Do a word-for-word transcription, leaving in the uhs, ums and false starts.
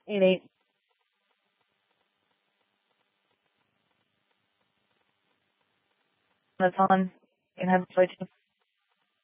eight eight. That's on. You can have the switch.